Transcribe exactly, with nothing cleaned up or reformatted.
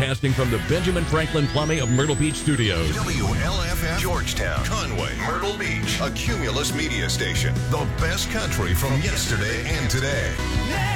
broadcasting from the Benjamin Franklin Plumbing of Myrtle Beach Studios. W L F F, Georgetown, Conway, Myrtle Beach, a Cumulus media station. The best country from yesterday and today.